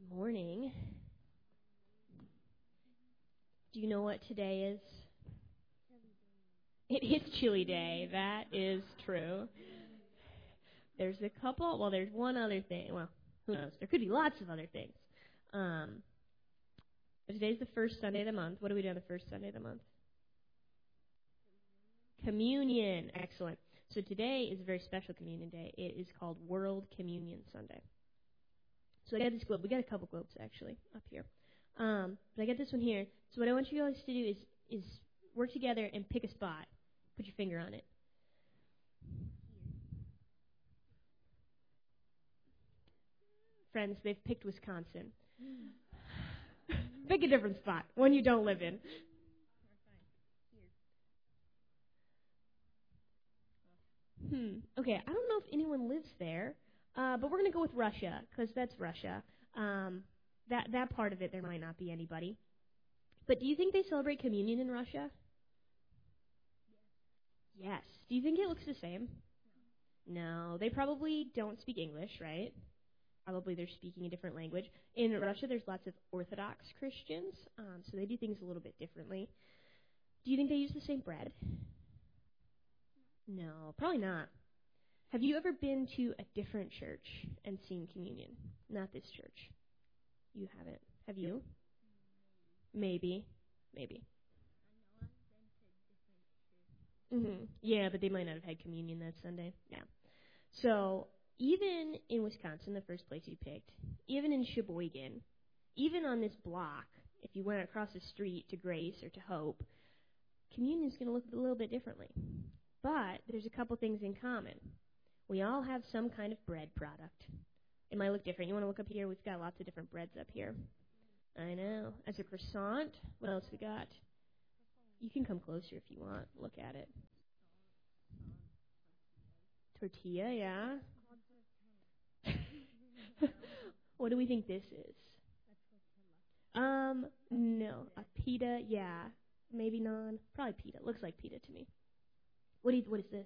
Good morning. Do you know what today is? It is Chili Day. That is true. There's one other thing. Well, who knows? There could be lots of other things. Today's the first Sunday of the month. What do we do on the first Sunday of the month? Communion. Excellent. So today is a very special communion day. It is called World Communion Sunday. So I got this globe. We got a couple globes, actually, up here. But I got this one here. So what I want you guys to do is work together and pick a spot. Put your finger on it. Friends, they've picked Wisconsin. Pick a different spot, one you don't live in. Okay, I don't know if anyone lives there, but we're going to go with Russia, because that's Russia. That part of it, there might not be anybody. But do you think they celebrate communion in Russia? Yes. Do you think it looks the same? No. They probably don't speak English, right? Probably they're speaking a different language. In Russia, there's lots of Orthodox Christians, so they do things a little bit differently. Do you think they use the same bread? No, probably not. Have you ever been to a different church and seen communion? Not this church. You haven't. Have you? Maybe. Yeah, but they might not have had communion that Sunday. Yeah. So even in Wisconsin, the first place you picked, even in Sheboygan, even on this block, if you went across the street to Grace or to Hope, communion is going to look a little bit differently. But there's a couple things in common. We all have some kind of bread product. It might look different. You want to look up here? We've got lots of different breads up here. I know. As a croissant, what else we got? You can come closer if you want. Look at it. Tortilla, yeah. What do we think this is? No. A pita, yeah. Maybe naan. Probably pita. Looks like pita to me. What is this?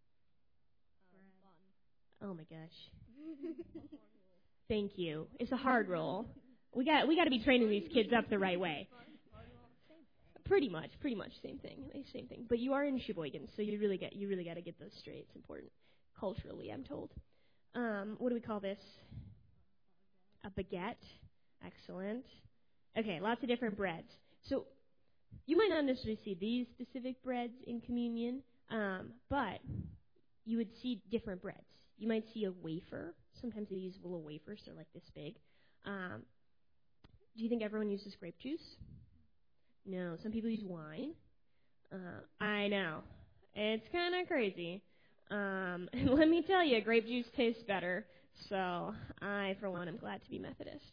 Oh my gosh. Thank you. It's a hard roll. We got to be training these kids up the right way. Pretty much same thing. But you are in Sheboygan, so you really got to get those straight. It's important culturally, I'm told. What do we call this? A baguette. Excellent. Okay, lots of different breads. So you might not necessarily see these specific breads in communion, but you would see different breads. You might see a wafer. Sometimes they use little wafers. They're like this big. Do you think everyone uses grape juice? No. Some people use wine. I know. It's kind of crazy. Let me tell you, grape juice tastes better. So I, for one, am glad to be Methodist.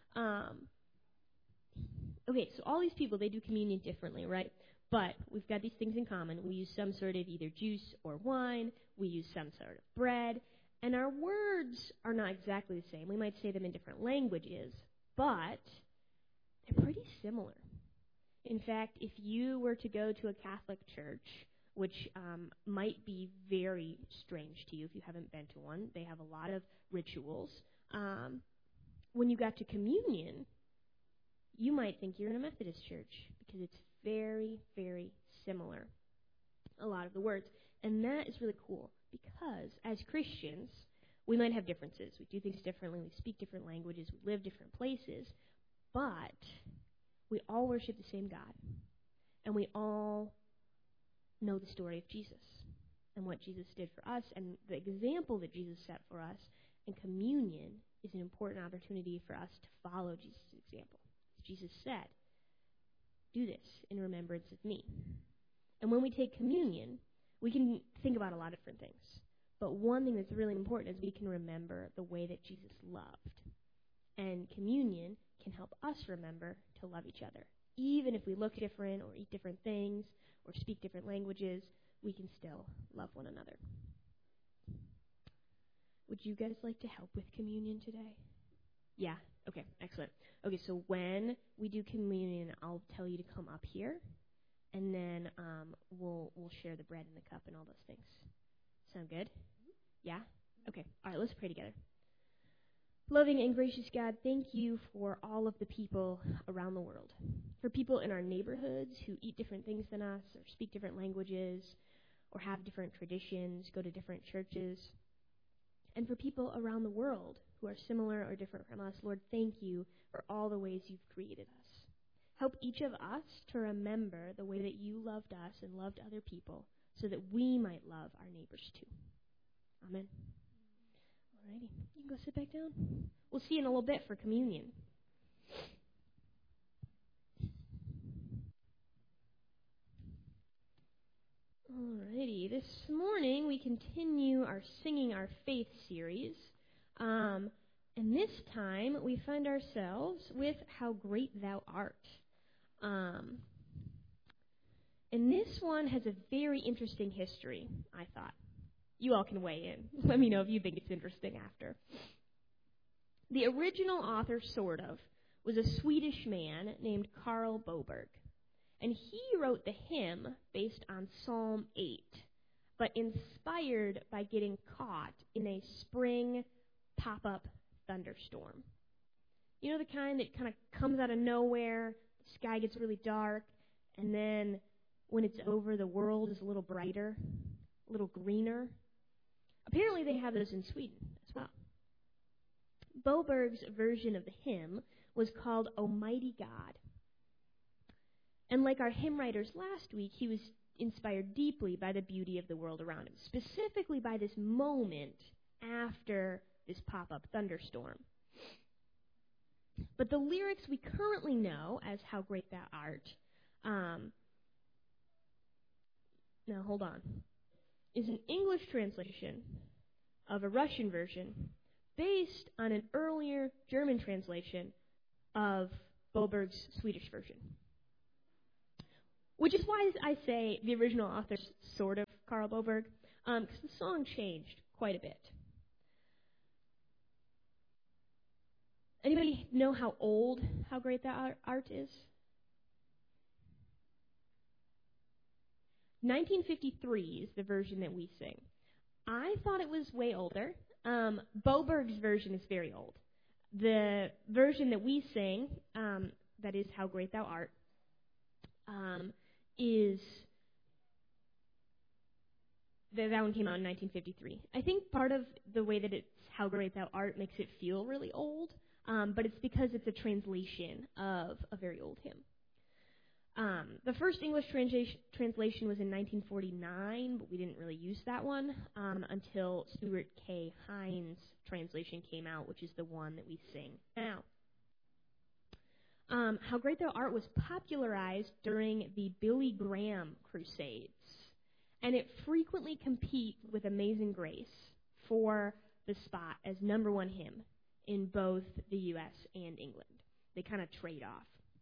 Okay, so all these people, they do communion differently, right? But we've got these things in common. We use some sort of either juice or wine. We use some sort of bread. And our words are not exactly the same. We might say them in different languages, but they're pretty similar. In fact, if you were to go to a Catholic church, which might be very strange to you if you haven't been to one, they have a lot of rituals. When you got to communion, you might think you're in a Methodist church because it's very, very similar, a lot of the words. And that is really cool because as Christians, we might have differences. We do things differently. We speak different languages. We live different places. But we all worship the same God. And we all know the story of Jesus and what Jesus did for us and the example that Jesus set for us. And communion is an important opportunity for us to follow Jesus' example. Jesus said, do this in remembrance of me. And when we take communion, we can think about a lot of different things. But one thing that's really important is we can remember the way that Jesus loved. And communion can help us remember to love each other. Even if we look different or eat different things or speak different languages, we can still love one another. Would you guys like to help with communion today? Yeah? Okay, excellent. Okay, so when we do communion, I'll tell you to come up here, and then we'll share the bread and the cup and all those things. Sound good? Yeah? Okay. All right, let's pray together. Loving and gracious God, thank you for all of the people around the world. For people in our neighborhoods who eat different things than us, or speak different languages, or have different traditions, go to different churches. And for people around the world who are similar or different from us, Lord, thank you for all the ways you've created us. Help each of us to remember the way that you loved us and loved other people so that we might love our neighbors too. Amen. Alrighty, you can go sit back down. We'll see you in a little bit for communion. Alrighty, this morning we continue our Singing Our Faith series. And this time we find ourselves with How Great Thou Art. And this one has a very interesting history, I thought. You all can weigh in. Let me know if you think it's interesting after. The original author, sort of, was a Swedish man named Karl Boberg. And he wrote the hymn based on Psalm 8, but inspired by getting caught in a spring pop-up thunderstorm. You know, the kind that kind of comes out of nowhere, the sky gets really dark, and then when it's over, the world is a little brighter, a little greener. Apparently they have those in Sweden as well. Boberg's version of the hymn was called O Mighty God. And like our hymn writers last week, he was inspired deeply by the beauty of the world around him, specifically by this moment after this pop-up thunderstorm. But the lyrics we currently know as How Great Thou Art, now hold on, is an English translation of a Russian version based on an earlier German translation of Boberg's Swedish version. Which is why I say the original author's sort of Karl Boberg, because the song changed quite a bit. Anybody know how old How Great Thou Art is? 1953 is the version that we sing. I thought it was way older. Boberg's version is very old. The version that we sing, that is How Great Thou Art, is that one came out in 1953. I think part of the way that it's How Great Thou Art makes it feel really old, but it's because it's a translation of a very old hymn. The first English translation was in 1949, but we didn't really use that one until Stuart K. Hines' translation came out, which is the one that we sing now. How Great Thou Art was popularized during the Billy Graham Crusades, and it frequently competes with Amazing Grace for the spot as number one hymn in both the U.S. and England. They kind of trade off.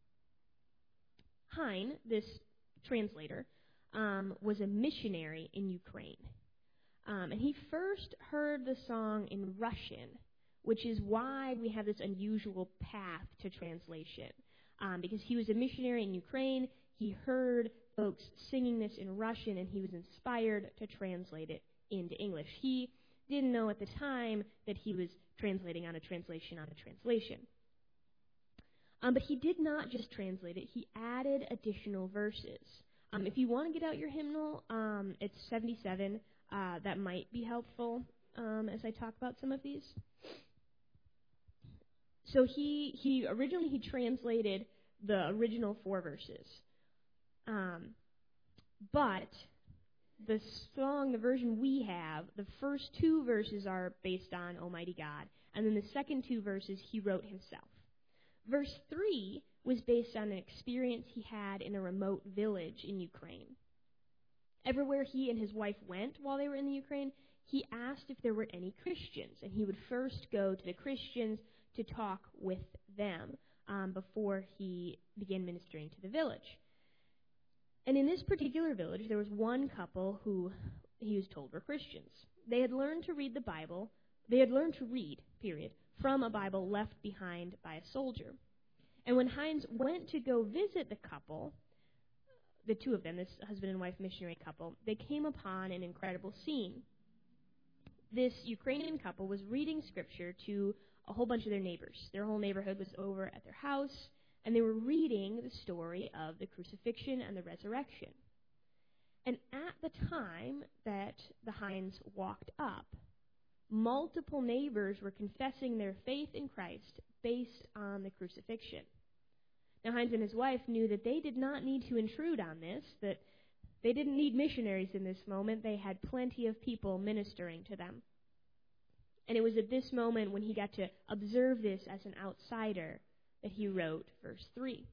Hine, this translator, was a missionary in Ukraine. And he first heard the song in Russian, which is why we have this unusual path to translation. Because he was a missionary in Ukraine, he heard folks singing this in Russian, and he was inspired to translate it into English. He didn't know at the time that he was translating on a translation on a translation. But he did not just translate it. He added additional verses. If you want to get out your hymnal, it's 77. That might be helpful as I talk about some of these. So he originally translated the original 4 verses. But the song, the version we have, the first 2 verses are based on Almighty God. And then the second 2 verses he wrote himself. Verse 3 was based on an experience he had in a remote village in Ukraine. Everywhere he and his wife went while they were in the Ukraine, he asked if there were any Christians, and he would first go to the Christians to talk with them before he began ministering to the village. And in this particular village, there was one couple who he was told were Christians. They had learned to read the Bible. They had learned to read, period, from a Bible left behind by a soldier. And when Hines went to go visit the couple, the 2 of them, this husband and wife missionary couple, they came upon an incredible scene. This Ukrainian couple was reading scripture to a whole bunch of their neighbors. Their whole neighborhood was over at their house, and they were reading the story of the crucifixion and the resurrection. And at the time that the Hines walked up, multiple neighbors were confessing their faith in Christ based on the crucifixion. Now, Hines and his wife knew that they did not need to intrude on this, that they didn't need missionaries in this moment. They had plenty of people ministering to them. And it was at this moment when he got to observe this as an outsider that he wrote verse 3.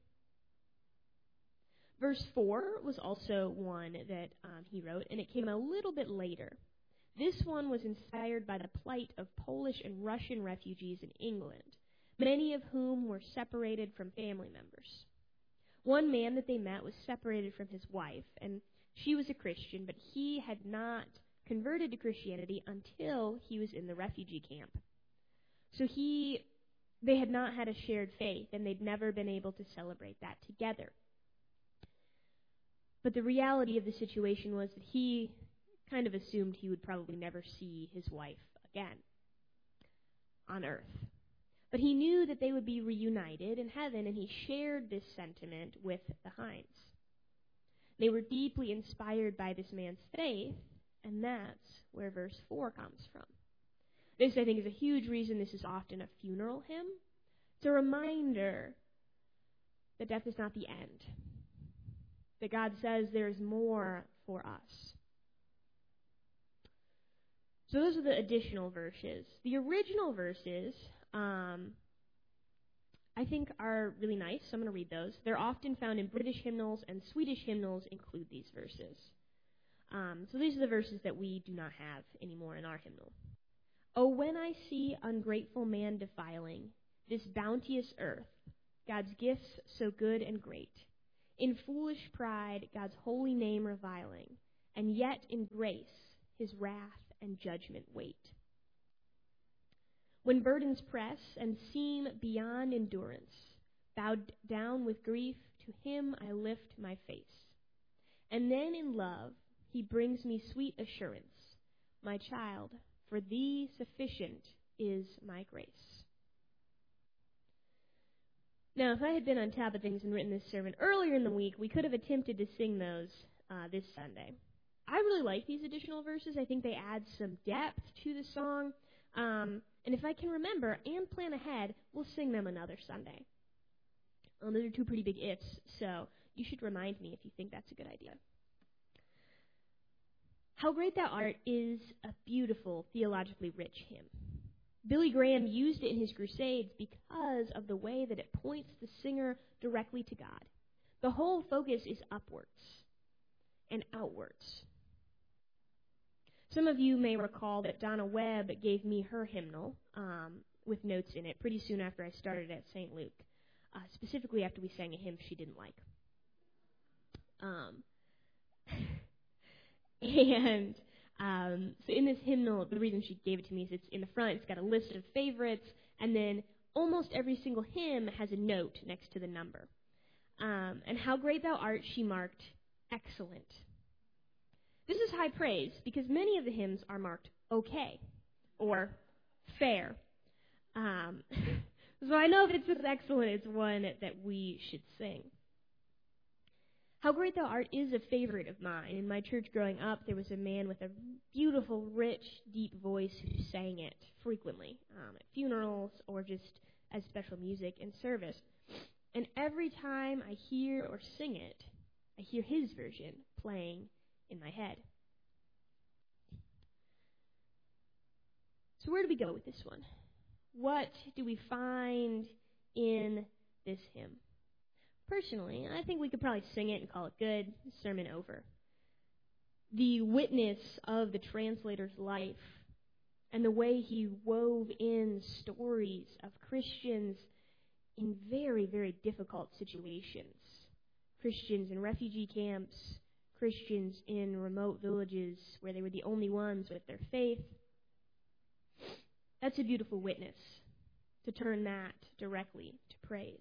Verse 4 was also one that he wrote, and it came a little bit later. This one was inspired by the plight of Polish and Russian refugees in England, many of whom were separated from family members. One man that they met was separated from his wife, and she was a Christian, but he had not converted to Christianity until he was in the refugee camp. So they had not had a shared faith, and they'd never been able to celebrate that together. But the reality of the situation was that he kind of assumed he would probably never see his wife again on earth. But he knew that they would be reunited in heaven, and he shared this sentiment with the Hines. They were deeply inspired by this man's faith, and that's where verse 4 comes from. This, I think, is a huge reason this is often a funeral hymn. It's a reminder that death is not the end, that God says there is more for us. So those are the additional verses. The original verses, I think, are really nice, so I'm going to read those. They're often found in British hymnals, and Swedish hymnals include these verses. So these are the verses that we do not have anymore in our hymnal. Oh, when I see ungrateful man defiling this bounteous earth, God's gifts so good and great, in foolish pride God's holy name reviling, and yet in grace his wrath and judgment wait. When burdens press and seem beyond endurance, bowed down with grief, to him I lift my face. And then in love he brings me sweet assurance, my child, for thee sufficient is my grace. Now, if I had been on top of things and written this sermon earlier in the week, we could have attempted to sing those this Sunday. I really like these additional verses. I think they add some depth to the song. And if I can remember and plan ahead, we'll sing them another Sunday. Those are two pretty big ifs, so you should remind me if you think that's a good idea. How Great Thou Art is a beautiful, theologically rich hymn. Billy Graham used it in his crusades because of the way that it points the singer directly to God. The whole focus is upwards and outwards. Some of you may recall that Donna Webb gave me her hymnal with notes in it pretty soon after I started at St. Luke, specifically after we sang a hymn she didn't like. So in this hymnal, the reason she gave it to me is it's in the front. It's got a list of favorites, and then almost every single hymn has a note next to the number. And How Great Thou Art, she marked excellent. This is high praise because many of the hymns are marked okay or fair. So I know if it says excellent, it's one that we should sing. How Great Thou Art is a favorite of mine. In my church growing up, there was a man with a beautiful, rich, deep voice who sang it frequently at funerals or just as special music in service. And every time I hear or sing it, I hear his version playing in my head. So where do we go with this one? What do we find in this hymn? Personally, I think we could probably sing it and call it good, sermon over. The witness of the translator's life and the way he wove in stories of Christians in very, very difficult situations. Christians in refugee camps, Christians in remote villages where they were the only ones with their faith. That's a beautiful witness, to turn that directly to praise.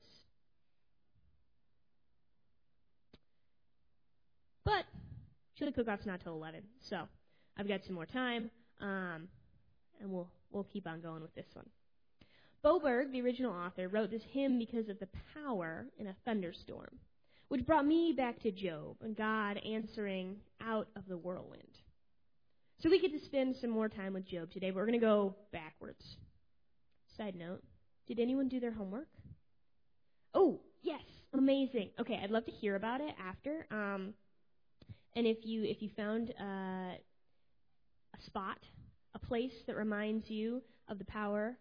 But chili cook-off's not till 11, so I've got some more time, and we'll keep on going with this one. Boberg, the original author, wrote this hymn because of the power in a thunderstorm, which brought me back to Job and God answering out of the whirlwind. So we get to spend some more time with Job today, but we're going to go backwards. Side note, did anyone do their homework? Oh, yes, amazing. Okay, I'd love to hear about it after. And if you found a spot, a place that reminds you of the power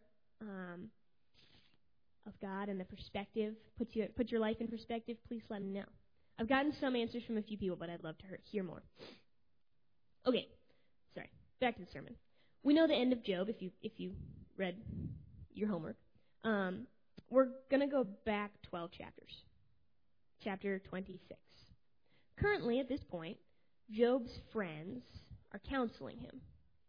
of God and the perspective, put your life in perspective, please let me know. I've gotten some answers from a few people, but I'd love to hear more. Okay, sorry, back to the sermon. We know the end of Job if you read your homework. We're going to go back 12 chapters. Chapter 26. Currently, at this point, Job's friends are counseling him.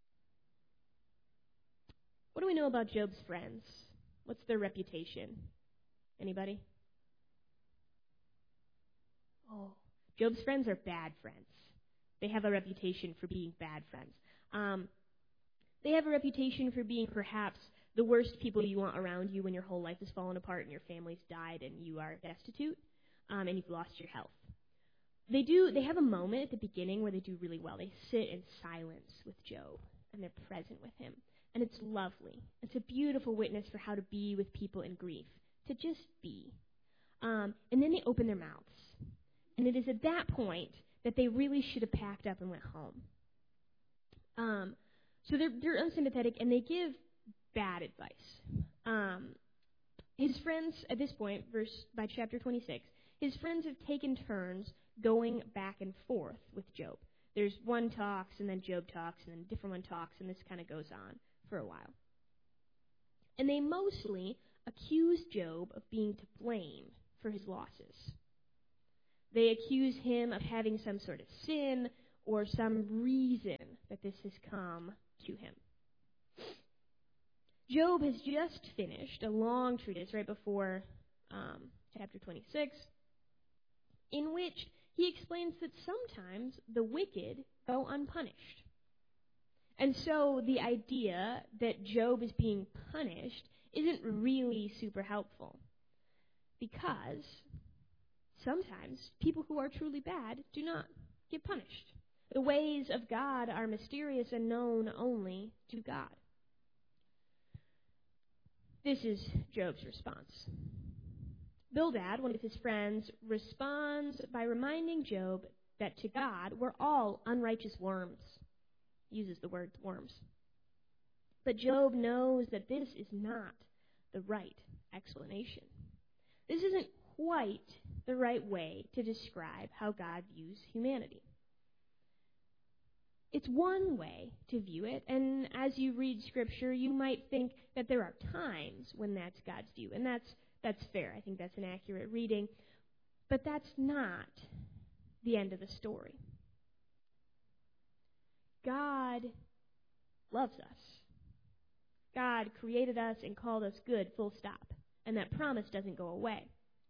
What do we know about Job's friends? What's their reputation? Anybody? Oh, Job's friends are bad friends. They have a reputation for being bad friends. They have a reputation for being perhaps the worst people you want around you when your whole life has fallen apart and your family's died and you are destitute and you've lost your health. They have a moment at the beginning where they do really well. They sit in silence with Job and they're present with him. And it's lovely. It's a beautiful witness for how to be with people in grief, to just be. And then they open their mouths. And it is at that point that they really should have packed up and went home. So they're unsympathetic and they give bad advice. His friends, at this point, by chapter 26, his friends have taken turns going back and forth with Job. There's one talks, and then Job talks, and then a different one talks, and this kind of goes on for a while. And they mostly accuse Job of being to blame for his losses. They accuse him of having some sort of sin or some reason that this has come to him. Job has just finished a long treatise right before chapter 26, in which he explains that sometimes the wicked go unpunished. And so the idea that Job is being punished isn't really super helpful, because sometimes people who are truly bad do not get punished. The ways of God are mysterious and known only to God. This is Job's response. Bildad, one of his friends, responds by reminding Job that to God we're all unrighteous worms. He uses the word worms. But Job knows that this is not the right explanation. This isn't quite the right way to describe how God views humanity. It's one way to view it, and as you read Scripture, you might think that there are times when that's God's view, and that's fair. I think that's an accurate reading. But that's not the end of the story. God loves us. God created us and called us good, full stop. And that promise doesn't go away.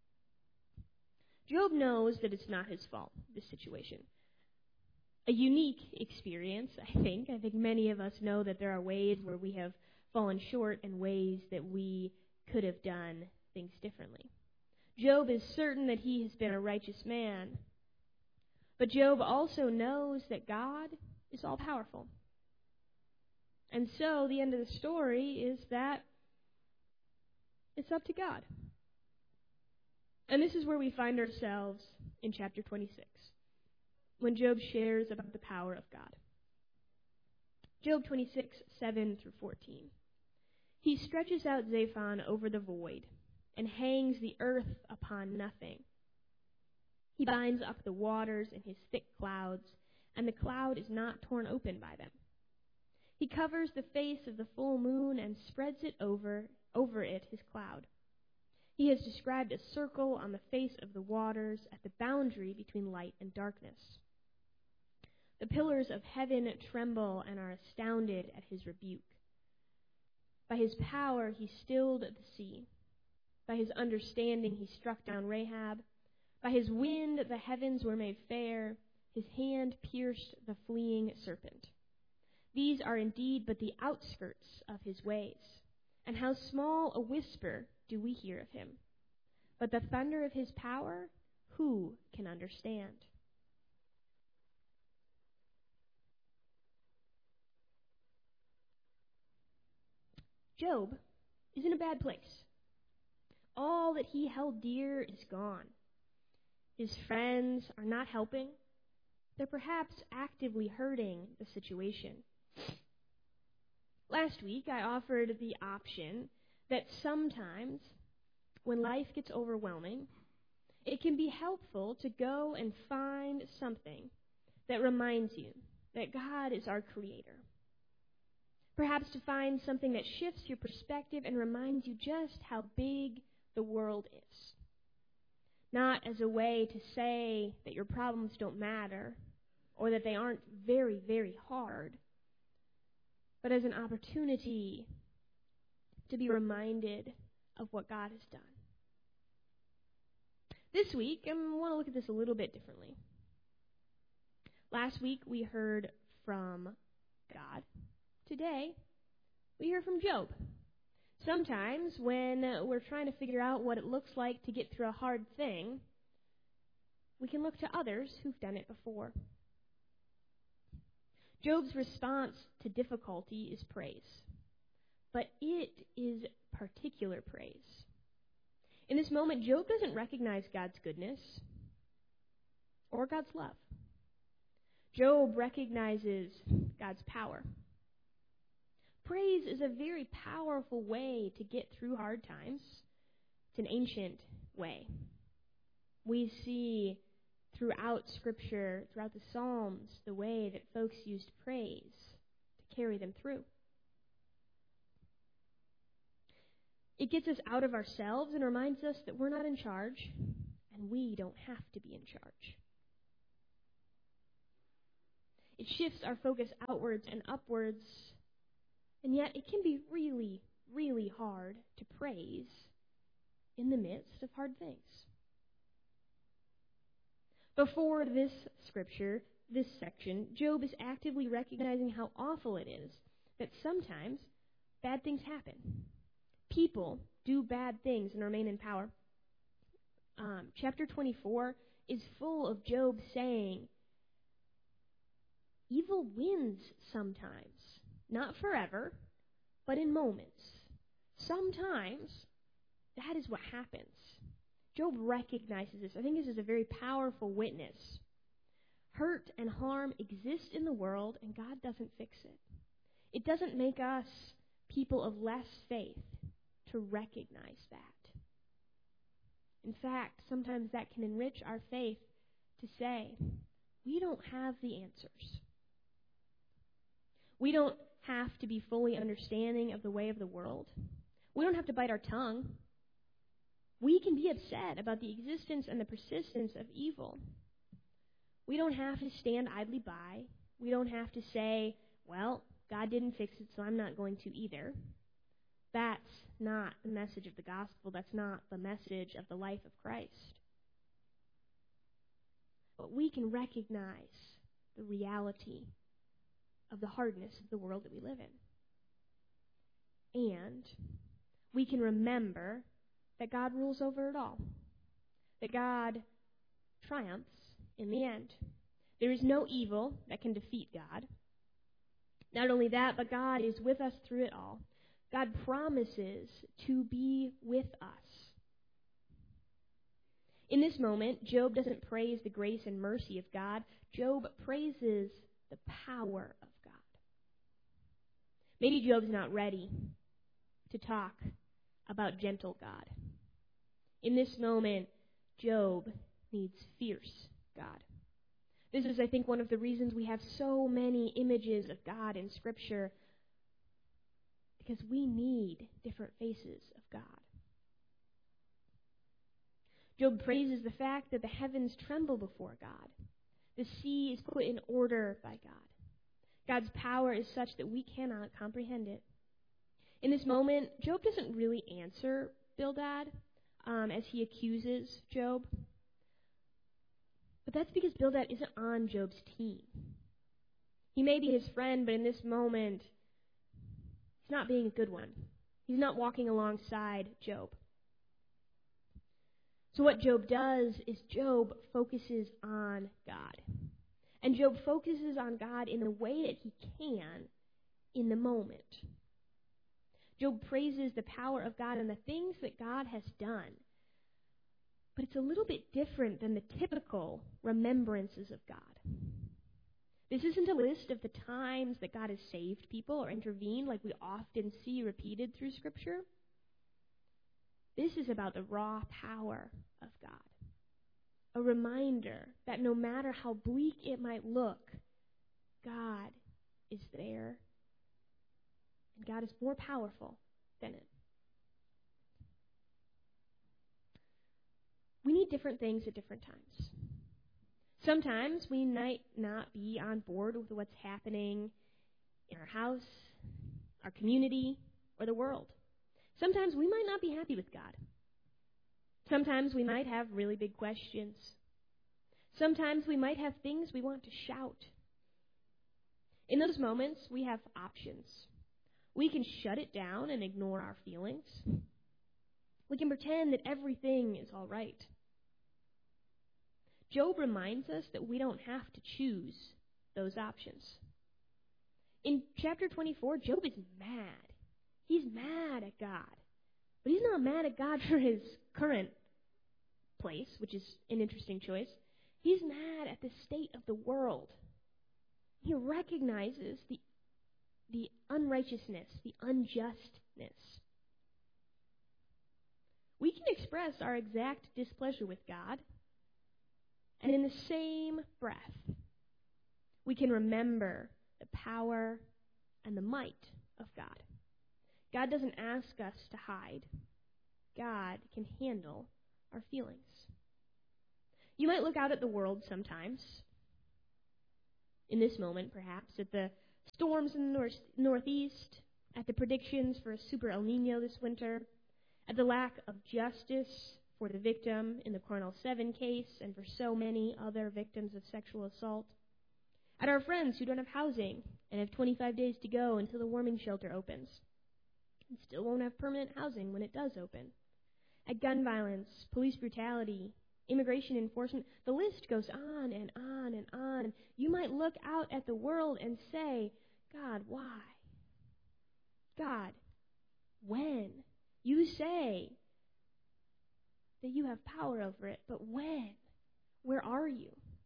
Job knows that it's not his fault, this situation. A unique experience, I think. I think many of us know that there are ways where we have fallen short and ways that we could have done things differently. Job is certain that he has been a righteous man. But Job also knows that God is all-powerful. And so the end of the story is that it's up to God. And this is where we find ourselves in chapter 26, when Job shares about the power of God. Job 26, 7 through 14. He stretches out Zaphon over the void and hangs the earth upon nothing. He binds up the waters in his thick clouds, and the cloud is not torn open by them. He covers the face of the full moon and spreads it over it his cloud. He has described a circle on the face of the waters at the boundary between light and darkness. The pillars of heaven tremble and are astounded at his rebuke. By his power he stilled the sea. By his understanding he struck down Rahab. By his wind the heavens were made fair. His hand pierced the fleeing serpent. These are indeed but the outskirts of his ways. And how small a whisper do we hear of him? But the thunder of his power, who can understand? Job is in a bad place. All that he held dear is gone. His friends are not helping. They're perhaps actively hurting the situation. Last week, I offered the option that sometimes, when life gets overwhelming, it can be helpful to go and find something that reminds you that God is our creator. Perhaps to find something that shifts your perspective and reminds you just how big the world is. Not as a way to say that your problems don't matter or that they aren't very, very hard, but as an opportunity to be reminded of what God has done. This week, I want to look at this a little bit differently. Last week, we heard from God. Today, we hear from Job. Sometimes, when we're trying to figure out what it looks like to get through a hard thing, we can look to others who've done it before. Job's response to difficulty is praise, but it is particular praise. In this moment, Job doesn't recognize God's goodness or God's love. Job recognizes God's power. Praise is a very powerful way to get through hard times. It's an ancient way. We see throughout Scripture, throughout the Psalms, the way that folks used praise to carry them through. It gets us out of ourselves and reminds us that we're not in charge, and we don't have to be in charge. It shifts our focus outwards and upwards, and yet it can be really, really hard to praise in the midst of hard things. Before this scripture, this section, Job is actively recognizing how awful it is that sometimes bad things happen. People do bad things and remain in power. Chapter 24 is full of Job saying, evil wins sometimes. Not forever, but in moments. Sometimes that is what happens. Job recognizes this. I think this is a very powerful witness. Hurt and harm exist in the world, and God doesn't fix it. It doesn't make us people of less faith to recognize that. In fact, sometimes that can enrich our faith to say, we don't have the answers. We don't have to be fully understanding of the way of the world. We don't have to bite our tongue. We can be upset about the existence and the persistence of evil. We don't have to stand idly by. We don't have to say, well, God didn't fix it, so I'm not going to either. That's not the message of the gospel. That's not the message of the life of Christ. But we can recognize the reality of the hardness of the world that we live in. And we can remember that God rules over it all. That God triumphs in the end. There is no evil that can defeat God. Not only that, but God is with us through it all. God promises to be with us. In this moment, Job doesn't praise the grace and mercy of God. Job praises the power of God. Maybe Job's not ready to talk about gentle God. In this moment, Job needs fierce God. This is, I think, one of the reasons we have so many images of God in Scripture, because we need different faces of God. Job praises the fact that the heavens tremble before God. The sea is put in order by God. God's power is such that we cannot comprehend it. In this moment, Job doesn't really answer Bildad as he accuses Job. But that's because Bildad isn't on Job's team. He may be his friend, but in this moment, he's not being a good one. He's not walking alongside Job. So what Job does is Job focuses on God. And Job focuses on God in the way that he can in the moment. Job praises the power of God and the things that God has done. But it's a little bit different than the typical remembrances of God. This isn't a list of the times that God has saved people or intervened like we often see repeated through Scripture. This is about the raw power of God. A reminder that no matter how bleak it might look, God is there. And God is more powerful than it. We need different things at different times. Sometimes we might not be on board with what's happening in our house, our community, or the world. Sometimes we might not be happy with God. Sometimes we might have really big questions. Sometimes we might have things we want to shout. In those moments, we have options. We can shut it down and ignore our feelings. We can pretend that everything is all right. Job reminds us that we don't have to choose those options. In chapter 24, Job is mad. He's mad at God. But he's not mad at God for his current place, which is an interesting choice. He's mad at the state of the world. He recognizes the unrighteousness, the unjustness. We can express our exact displeasure with God, and in the same breath, we can remember the power and the might of God. God doesn't ask us to hide. God can handle our feelings. You might look out at the world sometimes, in this moment perhaps, at the storms in the northeast, at the predictions for a super El Nino this winter, at the lack of justice for the victim in the Cornell 7 case and for so many other victims of sexual assault, at our friends who don't have housing and have 25 days to go until the warming shelter opens and still won't have permanent housing when it does open, at gun violence, police brutality, immigration enforcement. The list goes on and on and on. You might look out at the world and say, God, why? God, when? You say that you have power over it, but when? Where are you?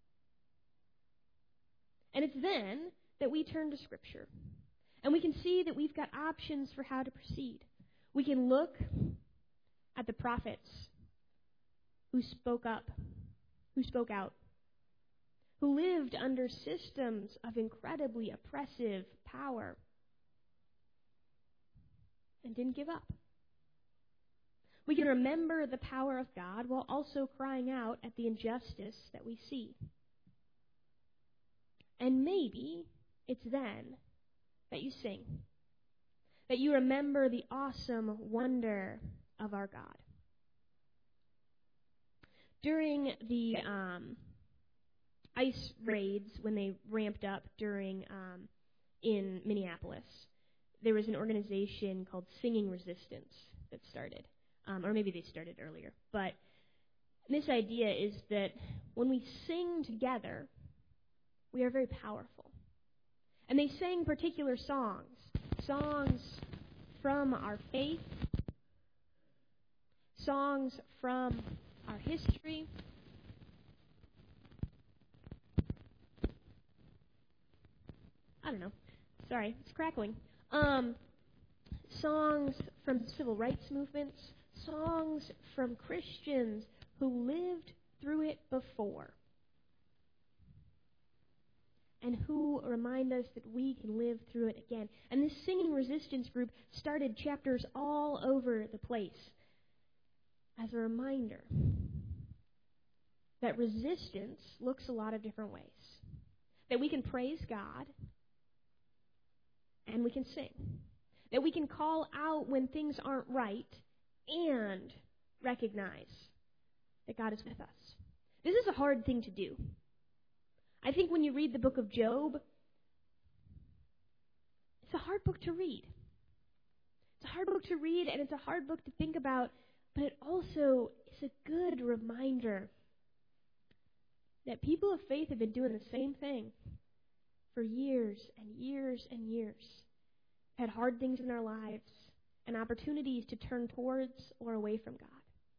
And it's then that we turn to Scripture. And we can see that we've got options for how to proceed. We can look at the prophets who spoke up, who spoke out, who lived under systems of incredibly oppressive power and didn't give up. We can remember the power of God while also crying out at the injustice that we see. And maybe it's then that you sing, that you remember the awesome wonder of our God. During the ICE raids, when they ramped up in Minneapolis, there was an organization called Singing Resistance that started. Or maybe they started earlier. But this idea is that when we sing together, we are very powerful. And they sang particular songs from our faith, songs from our history, I don't know. Sorry, it's crackling. Songs from civil rights movements, songs from Christians who lived through it before and who remind us that we can live through it again. And this Singing Resistance group started chapters all over the place as a reminder that resistance looks a lot of different ways. That we can praise God and we can sing. That we can call out when things aren't right and recognize that God is with us. This is a hard thing to do. I think when you read the book of Job, it's a hard book to read. It's a hard book to read, and it's a hard book to think about, but it also is a good reminder that people of faith have been doing the same thing for years and years and years. Had hard things in their lives and opportunities to turn towards or away from God.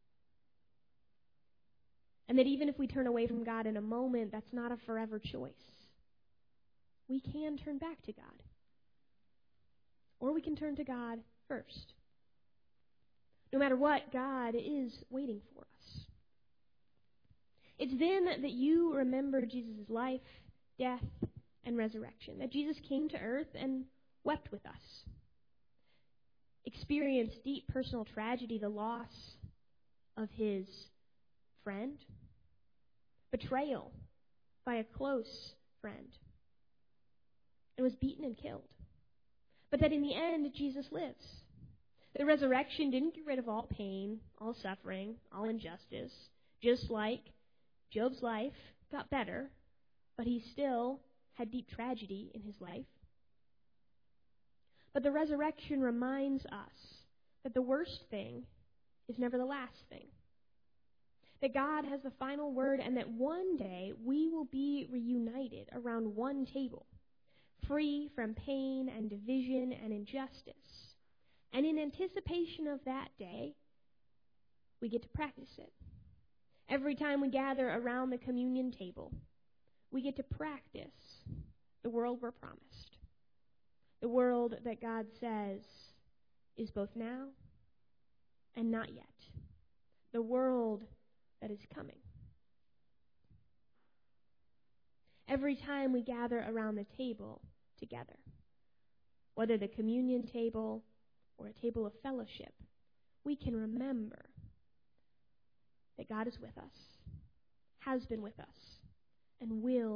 And that even if we turn away from God in a moment, that's not a forever choice. We can turn back to God. Or we can turn to God first. No matter what, God is waiting for us. It's then that you remember Jesus' life, death, and resurrection. That Jesus came to earth and wept with us. Experienced deep personal tragedy, the loss of his friend. Betrayal by a close friend. And was beaten and killed. But that in the end, Jesus lives. The resurrection didn't get rid of all pain, all suffering, all injustice. Just like Job's life got better, but he still had deep tragedy in his life. But the resurrection reminds us that the worst thing is never the last thing. That God has the final word, and that one day we will be reunited around one table, free from pain and division and injustice. And in anticipation of that day, we get to practice it. Every time we gather around the communion table, we get to practice the world we're promised. The world that God says is both now and not yet. The world that is coming. Every time we gather around the table together, whether the communion table or a table of fellowship, we can remember that God is with us, has been with us, and will